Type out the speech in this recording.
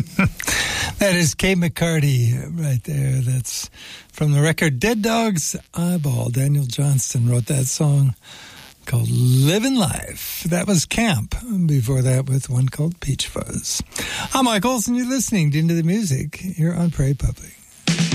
That is Kay McCarty right there. That's from the record Dead Dog's Eyeball. Daniel Johnston wrote that song called Living Life. That was Camp. Before that with one called Peach Fuzz. I'm Mike Olson. You're listening to Into the Music here on Prairie Public.